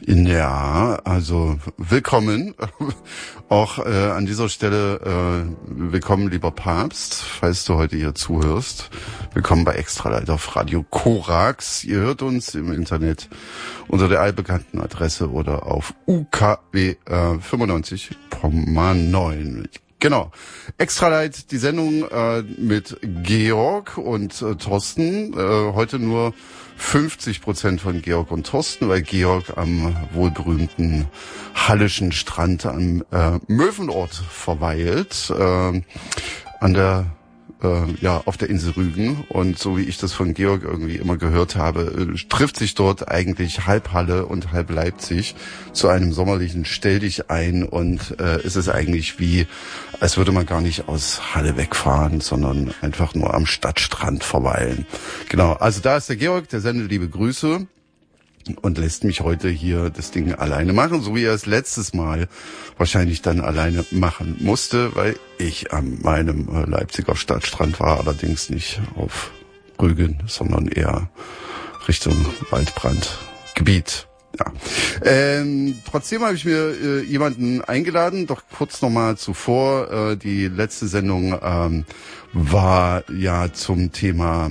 Ja, also willkommen. Auch an dieser Stelle willkommen, lieber Papst, falls du heute hier zuhörst. Willkommen bei Extralight auf Radio Korax. Ihr hört uns im Internet unter der allbekannten Adresse oder auf UKW 95,9. Genau. Extralight, die Sendung mit Georg und Thorsten. Heute nur 50% von Georg und Thorsten, weil Georg am wohlberühmten Halleschen Strand am Möwenort verweilt, an der auf der Insel Rügen. Und so wie ich das von Georg irgendwie immer gehört habe, trifft sich dort eigentlich halb Halle und halb Leipzig zu einem sommerlichen Stelldichein, und es ist eigentlich wie, als würde man gar nicht aus Halle wegfahren, sondern einfach nur am Stadtstrand verweilen. Genau, also da ist der Georg, der sendet liebe Grüße und lässt mich heute hier das Ding alleine machen, so wie er es letztes Mal wahrscheinlich dann alleine machen musste, weil ich an meinem Leipziger Stadtstrand war, allerdings nicht auf Rügen, sondern eher Richtung Waldbrandgebiet. Ja. Trotzdem habe ich mir jemanden eingeladen, doch kurz nochmal zuvor, die letzte Sendung war ja zum Thema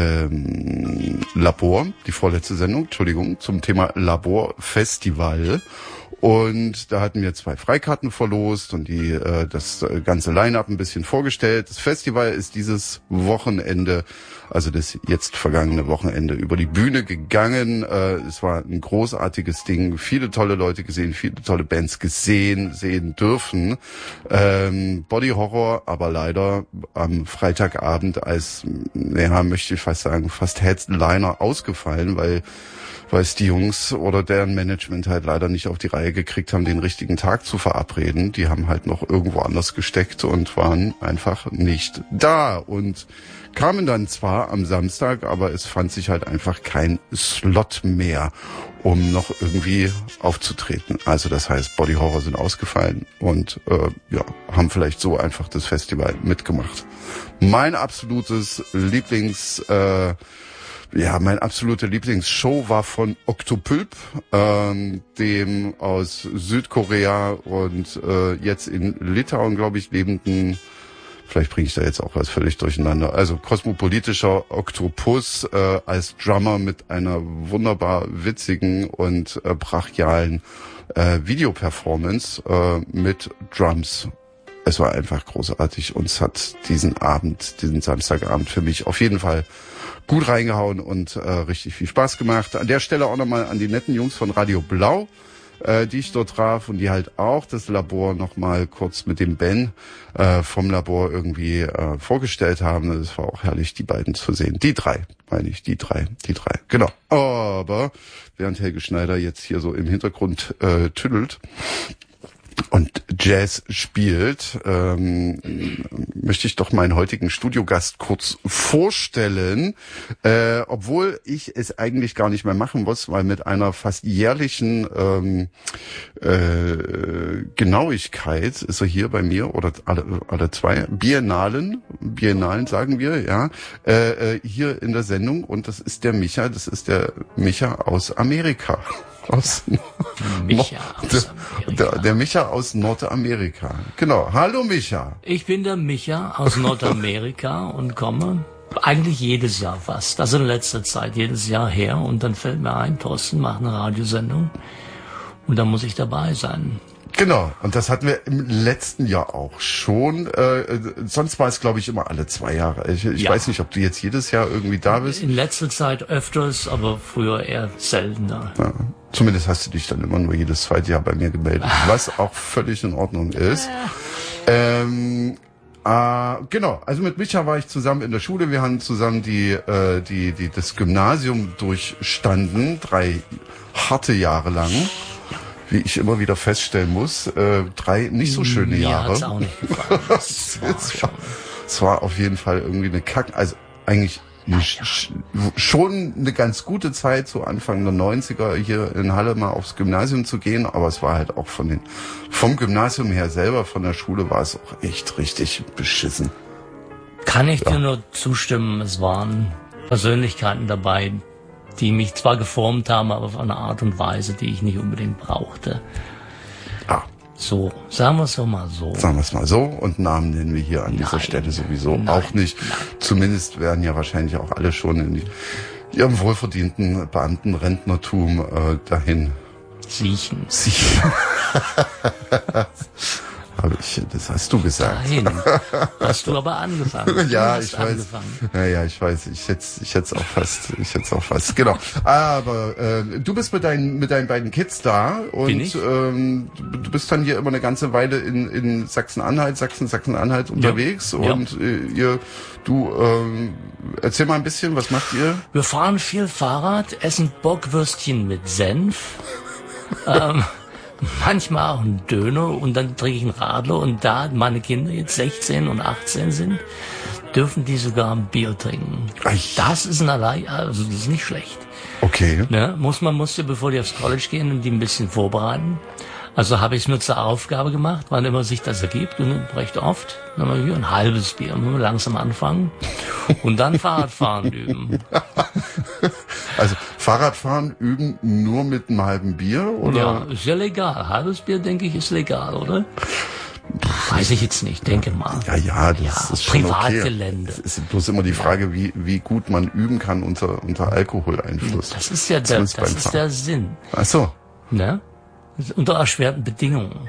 Labor, die vorletzte Sendung, Entschuldigung, zum Thema Laborfestival. Und da hatten wir 2 Freikarten verlost und das ganze Line-Up ein bisschen vorgestellt. Das Festival ist dieses Wochenende, also das jetzt vergangene Wochenende, über die Bühne gegangen. Es war ein großartiges Ding, viele tolle Leute gesehen, viele tolle Bands sehen dürfen. Body Horror, aber leider am Freitagabend als, möchte ich fast sagen, fast Headliner ausgefallen, weil es die Jungs oder deren Management halt leider nicht auf die Reihe gekriegt haben, den richtigen Tag zu verabreden. Die haben halt noch irgendwo anders gesteckt und waren einfach nicht da und kamen dann zwar am Samstag, aber es fand sich halt einfach kein Slot mehr, um noch irgendwie aufzutreten. Also das heißt, Body Horror sind ausgefallen und haben vielleicht so einfach das Festival mitgemacht. Mein absolutes meine absolute Lieblingsshow war von Octopulp, dem aus Südkorea und jetzt in Litauen, glaube ich, lebenden, vielleicht bringe ich da jetzt auch was völlig durcheinander, also kosmopolitischer Oktopus als Drummer mit einer wunderbar witzigen und brachialen Videoperformance mit Drums. Es war einfach großartig und es hat diesen Samstagabend für mich auf jeden Fall gut reingehauen und richtig viel Spaß gemacht. An der Stelle auch nochmal an die netten Jungs von Radio Blau, die ich dort traf und die halt auch das Labor nochmal kurz mit dem Ben vom Labor irgendwie vorgestellt haben. Das war auch herrlich, die beiden zu sehen. Die drei. Genau. Aber während Helge Schneider jetzt hier so im Hintergrund tüdelt und Jazz spielt, möchte ich doch meinen heutigen Studiogast kurz vorstellen, obwohl ich es eigentlich gar nicht mehr machen muss, weil mit einer fast jährlichen Genauigkeit ist er hier bei mir, oder alle 2 Biennalen sagen wir, ja, hier in der Sendung, und das ist der Micha aus Amerika. Der Micha aus Nordamerika. Genau. Hallo Micha. Ich bin der Micha aus Nordamerika und komme eigentlich jedes Jahr fast. Also in letzter Zeit jedes Jahr her. Und dann fällt mir ein, Thorsten macht eine Radiosendung. Und da muss ich dabei sein. Genau, und das hatten wir im letzten Jahr auch schon. Sonst war es, glaube ich, immer alle 2 Jahre. Ich weiß nicht, ob du jetzt jedes Jahr irgendwie da bist. In letzter Zeit öfters, aber früher eher seltener. Ja, zumindest hast du dich dann immer nur jedes 2. Jahr bei mir gemeldet, was auch völlig in Ordnung ist. Genau, also mit Micha war ich zusammen in der Schule. Wir haben zusammen das Gymnasium durchstanden, 3 harte Jahre lang. Wie ich immer wieder feststellen muss, 3 nicht so schöne Jahre. Mir hat's auch nicht gefallen. Es war auf jeden Fall irgendwie eine also eigentlich schon eine ganz gute Zeit, so Anfang der 90er hier in Halle mal aufs Gymnasium zu gehen, aber es war halt auch vom Gymnasium her selber, von der Schule war es auch echt richtig beschissen. Kann ich dir nur zustimmen, es waren Persönlichkeiten dabei, die mich zwar geformt haben, aber auf eine Art und Weise, die ich nicht unbedingt brauchte. Ah. So, sagen wir es doch mal so. Sagen wir es mal so. Und Namen nennen wir hier an dieser Stelle sowieso auch nicht. Nein. Zumindest werden ja wahrscheinlich auch alle schon in ihrem wohlverdienten Beamtenrentnertum dahin siechen. Das hast du gesagt. Nein, hast du aber angefangen. Ja, ich weiß. Ja, ich weiß. Ich hätte auch fast. Genau. Aber du bist mit deinen beiden Kids da und bin ich? Du bist dann hier immer eine ganze Weile in Sachsen-Anhalt unterwegs und erzähl mal ein bisschen, was macht ihr? Wir fahren viel Fahrrad, essen Bockwürstchen mit Senf. Manchmal auch einen Döner und dann trinke ich einen Radler und da meine Kinder jetzt 16 und 18 sind, dürfen die sogar ein Bier trinken. Das ist das ist nicht schlecht. Okay. Ne? Muss ja, bevor die aufs College gehen, die ein bisschen vorbereiten. Also habe ich es mir zur Aufgabe gemacht, wann immer sich das ergibt, und recht oft, dann mal hier ein halbes Bier, langsam anfangen und dann Fahrradfahren üben. Also Fahrradfahren üben nur mit einem halben Bier, oder? Ja, ist ja legal. Halbes Bier, denke ich, ist legal, oder? Weiß ich jetzt nicht, denke mal. Ja, das ist schon Privatgelände. Okay. Es ist bloß immer die Frage, wie gut man üben kann unter Alkoholeinfluss. Das ist ja der Sinn. Ach so. Ne? Unter erschwerten Bedingungen.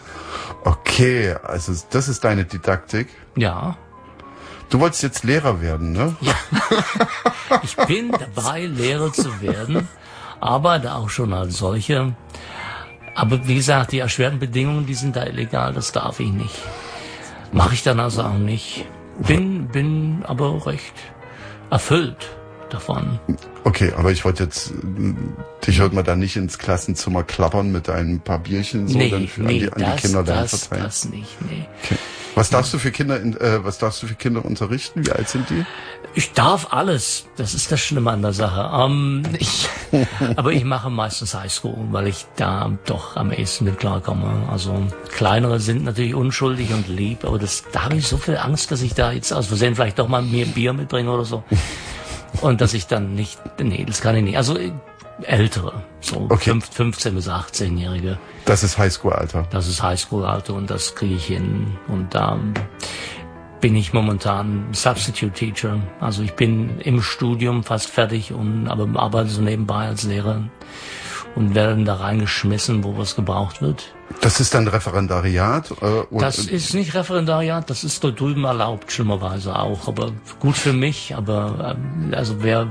Okay, also das ist deine Didaktik? Ja. Du wolltest jetzt Lehrer werden, ne? Ja. Ich bin dabei, Lehrer zu werden, arbeite auch schon als solche. Aber wie gesagt, die erschwerten Bedingungen, die sind da illegal, das darf ich nicht. Mache ich dann also auch nicht. Bin aber recht erfüllt davon. Okay, aber ich wollte jetzt dich heute mal da nicht ins Klassenzimmer klappern mit ein paar Bierchen so dann an die Kinder dann verteilen. Das nicht, nee. Okay. Was darfst du für Kinder unterrichten? Wie alt sind die? Ich darf alles. Das ist das Schlimme an der Sache. Aber ich mache meistens Highschool, weil ich da doch am ehesten mit klarkomme. Also kleinere sind natürlich unschuldig und lieb, aber da habe ich so viel Angst, dass ich da jetzt aus Versehen vielleicht doch mal mir Bier mitbringe oder so. Und dass ich dann nicht, nee, das kann ich nicht. Also Ältere, so okay. 15 bis 18-Jährige. Das ist Highschool-Alter. Das ist Highschool-Alter und das kriege ich hin. Und da bin ich momentan Substitute Teacher. Also ich bin im Studium fast fertig aber arbeite so nebenbei als Lehrer und werde dann da reingeschmissen, wo was gebraucht wird. Das ist dann Referendariat? Das ist nicht Referendariat, das ist dort drüben erlaubt, schlimmerweise auch. Aber gut für mich, aber also wer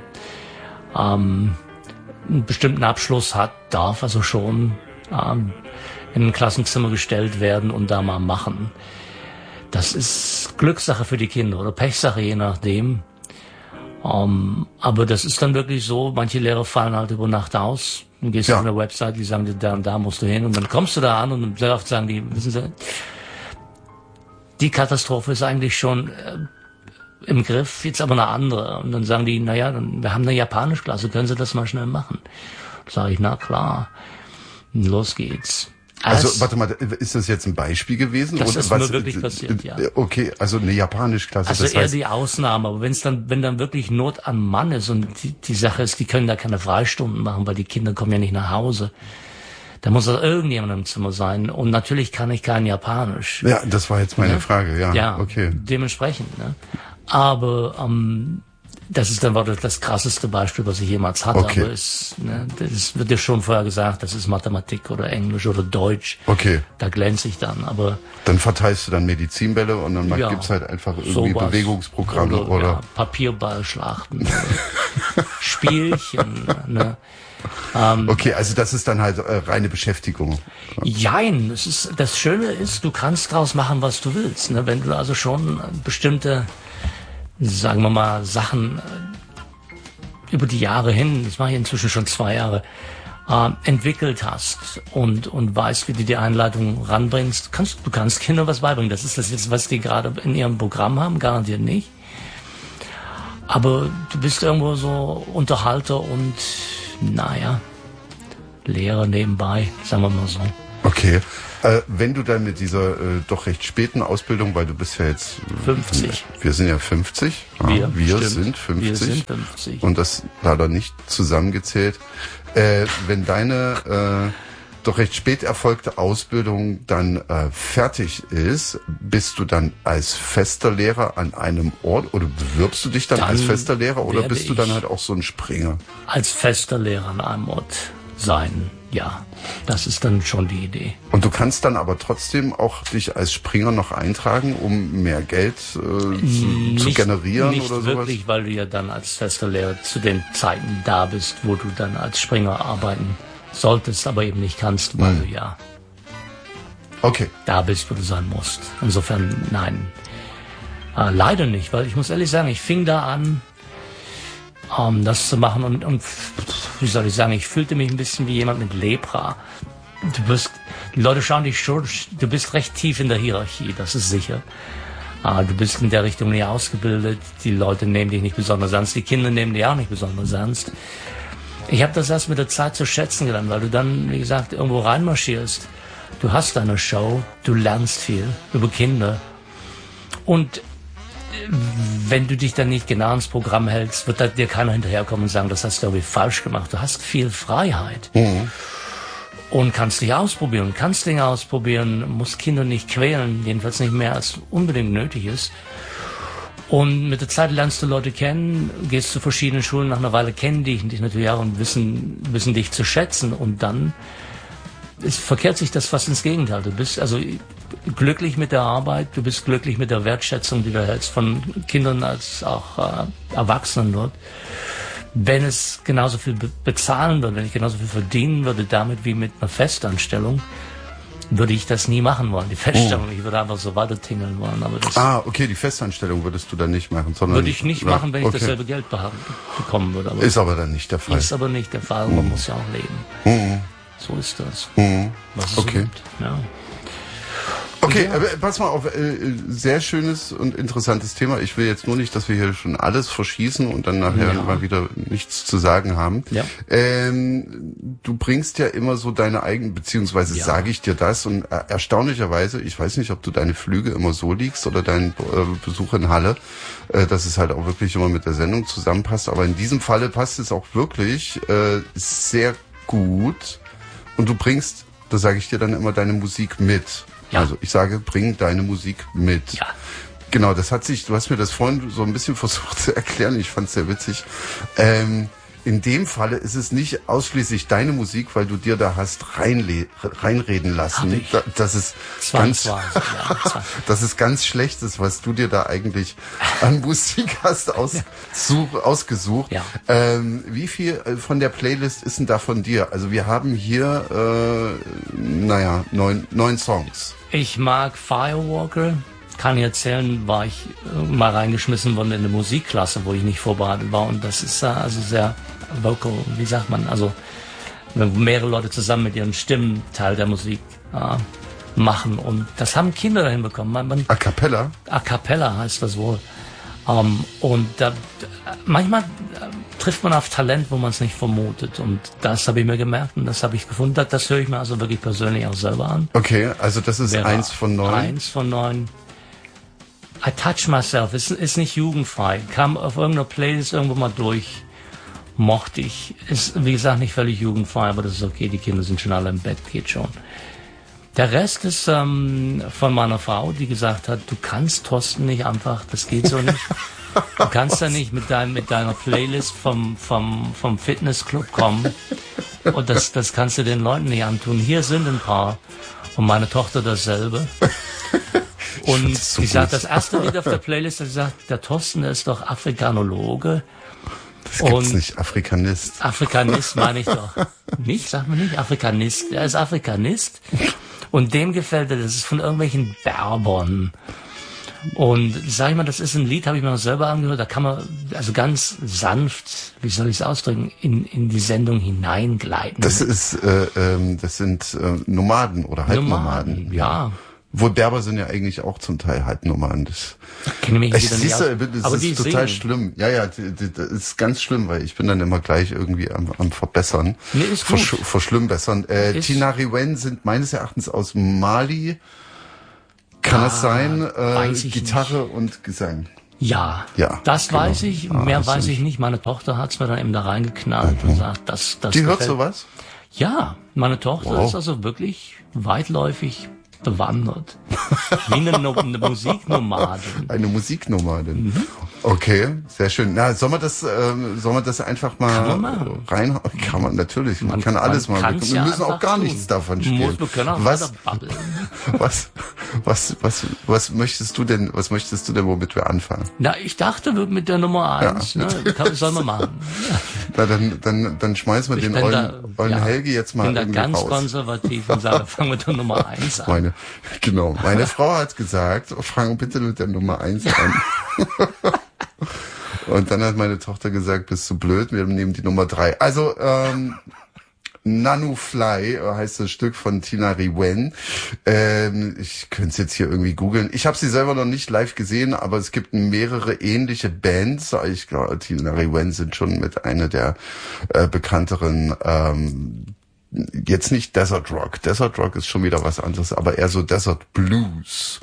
einen bestimmten Abschluss hat, darf also schon in ein Klassenzimmer gestellt werden und da mal machen. Das ist Glückssache für die Kinder oder Pechsache, je nachdem. Aber das ist dann wirklich so, manche Lehrer fallen halt über Nacht aus. Dann gehst du auf eine Website, die sagen dir, da und da musst du hin. Und dann kommst du da an und sehr oft sagen die, wissen Sie, die Katastrophe ist eigentlich schon im Griff, jetzt aber eine andere. Und dann sagen die, naja, wir haben eine Japanischklasse, können Sie das mal schnell machen? Sag ich, na klar, los geht's. Also, warte mal, ist das jetzt ein Beispiel gewesen? Das ist mir wirklich passiert, ja. Okay, also eine Japanischklasse. Also das eher heißt, die Ausnahme, aber wenn dann wirklich Not am Mann ist und die Sache ist, die können da keine Freistunden machen, weil die Kinder kommen ja nicht nach Hause. Da muss doch irgendjemand im Zimmer sein. Und natürlich kann ich kein Japanisch. Ja, das war jetzt meine Frage, ja. Ja, okay. Dementsprechend, ne? Aber das ist dann das krasseste Beispiel, was ich jemals hatte. Okay. Aber das wird ja schon vorher gesagt, das ist Mathematik oder Englisch oder Deutsch. Okay. Da glänze ich dann, aber... Dann verteilst du dann Medizinbälle und dann gibt's halt einfach irgendwie sowas, Bewegungsprogramme oder ja, Papierballschlachten, Spielchen, ne? Okay, also das ist dann halt reine Beschäftigung. Jein, das Schöne ist, du kannst draus machen, was du willst. Ne? Wenn du also schon bestimmte, sagen wir mal, Sachen über die Jahre hin, das mache ich inzwischen schon 2 Jahre, entwickelt hast und weißt, wie du die Einleitung ranbringst, du kannst Kindern was beibringen. Das ist das jetzt, was die gerade in ihrem Programm haben, garantiert nicht. Aber du bist irgendwo so Unterhalter und, naja, Lehrer nebenbei, sagen wir mal so. Okay. Wenn du dann mit dieser doch recht späten Ausbildung, weil du bist ja jetzt 50. Wir sind ja 50. Ja, wir sind 50. Wir sind 50. Und das leider nicht zusammengezählt. Wenn deine doch recht spät erfolgte Ausbildung dann fertig ist, bist du dann als fester Lehrer an einem Ort oder bewirbst du dich dann als fester Lehrer oder bist du dann halt auch so ein Springer? Als fester Lehrer an einem Ort sein, ja. Das ist dann schon die Idee. Und du kannst dann aber trotzdem auch dich als Springer noch eintragen, um mehr Geld zu generieren nicht oder sowas? Nicht wirklich, weil du ja dann als fester Lehrer zu den Zeiten da bist, wo du dann als Springer arbeiten solltest, aber eben nicht kannst, weil du ja da bist, wo du sein musst. Insofern, nein. Leider nicht, weil ich muss ehrlich sagen, ich fing da an, das zu machen und wie soll ich sagen, ich fühlte mich ein bisschen wie jemand mit Lepra. Die Leute schauen dich schon, du bist recht tief in der Hierarchie, das ist sicher. Du bist in der Richtung nicht ausgebildet, die Leute nehmen dich nicht besonders ernst, die Kinder nehmen dich auch nicht besonders ernst. Ich habe das erst mit der Zeit zu schätzen gelernt, weil du dann, wie gesagt, irgendwo reinmarschierst. Du hast deine Show, du lernst viel über Kinder und wenn du dich dann nicht genau ins Programm hältst, wird da dir keiner hinterherkommen und sagen, das hast du irgendwie falsch gemacht. Du hast viel Freiheit und kannst dich ausprobieren, kannst Dinge ausprobieren, musst Kinder nicht quälen, jedenfalls nicht mehr als unbedingt nötig ist. Und mit der Zeit lernst du Leute kennen, gehst zu verschiedenen Schulen, nach einer Weile kennen dich natürlich auch und wissen dich zu schätzen und dann verkehrt sich das fast ins Gegenteil. Du bist also glücklich mit der Arbeit, du bist glücklich mit der Wertschätzung, die du hältst von Kindern als auch Erwachsenen dort. Wenn es genauso viel bezahlen würde, wenn ich genauso viel verdienen würde damit wie mit einer Festanstellung, würde ich das nie machen wollen. Die Feststellung, ich würde einfach so weiter tingeln wollen. Aber das okay, die Festanstellung würdest du dann nicht machen, sondern... Würde ich nicht machen, wenn ich dasselbe Geld bekommen würde. Aber ist aber dann nicht der Fall. Ist aber nicht der Fall, man muss ja auch leben. So ist das. Was es so gibt. Ja. Okay, aber pass mal auf, sehr schönes und interessantes Thema. Ich will jetzt nur nicht, dass wir hier schon alles verschießen und dann nachher mal wieder nichts zu sagen haben. Ja. Du bringst ja immer so deine eigenen, beziehungsweise sage ich dir das und erstaunlicherweise, ich weiß nicht, ob du deine Flüge immer so liegst oder deinen Besuch in Halle, dass es halt auch wirklich immer mit der Sendung zusammenpasst, aber in diesem Falle passt es auch wirklich sehr gut und du bringst, da sage ich dir dann immer, deine Musik mit. Ja. Also ich sage, bring deine Musik mit. Ja. Genau, du hast mir das vorhin so ein bisschen versucht zu erklären, ich fand es sehr witzig. In dem Falle ist es nicht ausschließlich deine Musik, weil du dir da hast reinreden lassen. Das ist das ist ganz Schlechtes, was du dir da eigentlich an Musik hast ausgesucht. Ja. Wie viel von der Playlist ist denn da von dir? Also wir haben hier, 9 Songs. Ich mag Firewalker. Kann ich erzählen, war ich mal reingeschmissen worden in eine Musikklasse, wo ich nicht vorbereitet war. Und das ist also sehr vocal, wie sagt man, also wenn mehrere Leute zusammen mit ihren Stimmen Teil der Musik machen. Und das haben Kinder dahin bekommen. A cappella? A cappella heißt das wohl. Und manchmal trifft man auf Talent, wo man es nicht vermutet. Und das habe ich mir gemerkt und das habe ich gefunden. Das höre ich mir also wirklich persönlich auch selber an. Okay, also das ist 1 von 9. 1 von 9. I Touch Myself ist nicht jugendfrei. Kam auf irgendeiner Playlist irgendwo mal durch. Mochte ich. Ist, wie gesagt, nicht völlig jugendfrei, aber das ist okay. Die Kinder sind schon alle im Bett, geht schon. Der Rest ist von meiner Frau, die gesagt hat, du kannst Thorsten nicht einfach, das geht so nicht. Du kannst ja nicht mit deiner Playlist vom Fitnessclub kommen. Und das kannst du den Leuten nicht antun. Hier sind ein paar. Und meine Tochter dasselbe. Und sie sagt, das erste Lied auf der Playlist, sie sagt, der Thorsten, der ist doch Afrikanologe. Das gibt's nicht, Afrikanist. Afrikanist meine ich doch. Nicht, sagt man nicht, Afrikanist. Er ist Afrikanist. Und dem gefällt er, das ist von irgendwelchen Berbern. Und sag ich mal, das ist ein Lied, habe ich mir noch selber angehört, da kann man also ganz sanft, wie soll ich es ausdrücken, in die Sendung hineingleiten. Das sind Nomaden oder Halbnomaden. Ja. Wo Berber sind ja eigentlich auch zum Teil halt Nummern. Das kenne mich wieder nicht aus. Das Aber ist total schlimm. Ja, das ist ganz schlimm, weil ich bin dann immer gleich irgendwie am Verbessern. Nee, ist gut. Verschlimmbessern. Tinari Wen sind meines Erachtens aus Mali. Kann das sein? Gitarre nicht. Und Gesang. Ja, das genau. Weiß ich. Mehr weiß ich nicht. Meine Tochter hat's mir dann eben da reingeknallt und sagt, das Die hört sowas? Ja, meine Tochter ist also wirklich weitläufig bewandert. Wie eine Musiknomadin. Eine Musiknomadin. Mhm. Okay, sehr schön. Na, sollen wir das einfach mal rein? Kann man natürlich. Man kann alles mal. Wir müssen auch gar nichts davon spielen. Wir können auch babbeln. Was möchtest du denn, womit wir anfangen? Na, ich dachte mit der Nummer 1, ja. Sollen wir machen. Na, dann schmeißen wir den ollen Helgi jetzt mal irgendwie raus. Ich bin da ganz konservativ und sage, fangen wir mit der Nummer 1 an. Meine Frau hat gesagt, fang bitte mit der Nummer 1 an. Und dann hat meine Tochter gesagt, bist du blöd, wir nehmen die Nummer 3. Also, Nanu Fly heißt das Stück von Tinari Wen. Ich könnte es jetzt hier irgendwie googeln. Ich habe sie selber noch nicht live gesehen, aber es gibt mehrere ähnliche Bands. Ich glaube, Tinari Wen sind schon mit einer der bekannteren jetzt nicht Desert Rock. Desert Rock ist schon wieder was anderes, aber eher so Desert Blues.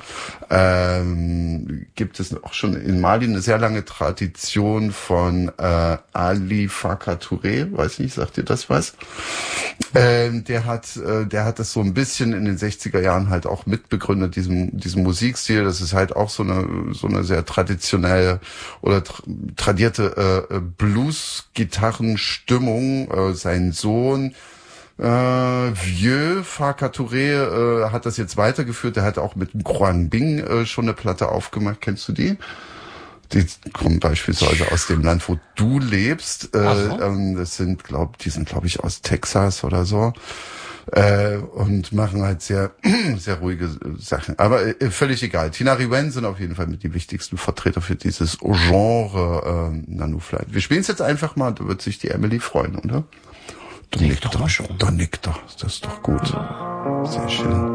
Gibt es auch schon in Mali eine sehr lange Tradition von Ali Farka Touré, weiß nicht, sagt ihr das was? Der hat das so ein bisschen in den 60er Jahren halt auch mitbegründet, diesen Musikstil. Das ist halt auch so eine sehr traditionelle oder tradierte Blues-Gitarrenstimmung. Sein Sohn Vieux Farka Touré hat das jetzt weitergeführt. Der hat auch mit Quang Bing schon eine Platte aufgemacht. Kennst du die? Die kommen beispielsweise aus dem Land, wo du lebst. Das sind, die sind ich aus Texas oder so. Und machen halt sehr, sehr ruhige Sachen. Aber völlig egal. Tinari Wen sind auf jeden Fall mit die wichtigsten Vertreter für dieses Genre Nanu Fly. Wir spielen es jetzt einfach mal, da wird sich die Emily freuen, oder? Da nickt er. Das ist doch gut. Sehr schön.